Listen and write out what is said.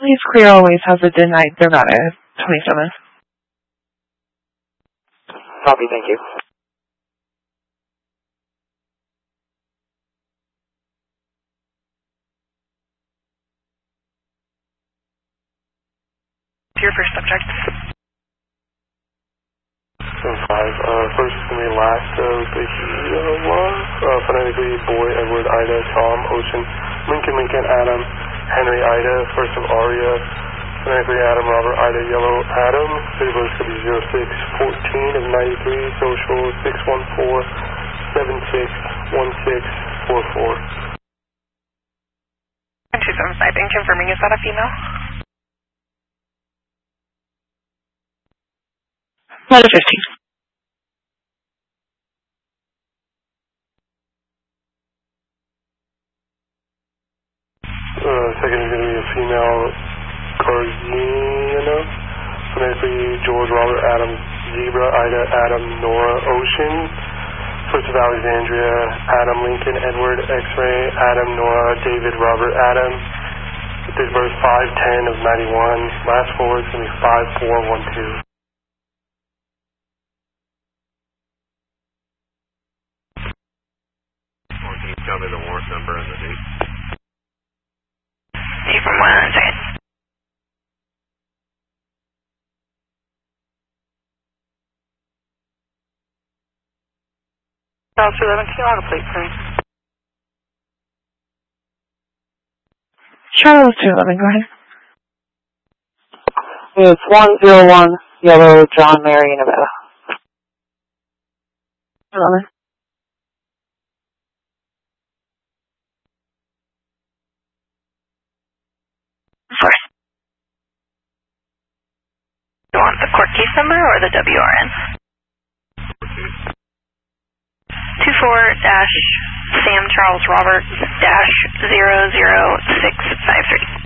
Please clear always has a denied Nevada 27. Copy, thank you. Your first subject. 5, first is going to be last phonetically boy, Edward, Ida, Tom, Ocean, Lincoln, Adam, Henry, Ida, first of Aria, phonetically Adam, Robert, Ida, Yellow, Adam, city birth is going to be 0614 of 93, social 614-7616-44. 275, and confirming, is that a female? Not a 15. Second is going to be a female, Corgina, phonetically George, Robert, Adam, Zebra, Ida, Adam, Nora, Ocean, first of Alexandria, Adam, Lincoln, Edward, X-Ray, Adam, Nora, David, Robert, Adam, date of birth 5/10 of 91, last four is going to be 5412. Tell me the warrant number and the date. Date from when? Second. Charles 11, can you log a plate for me? Charles 211, go ahead. It's 101 Yellow, John, Mary, Nevada. 11. First. You want the court case number or the WRN? 24-Sam Charles Robert -00653.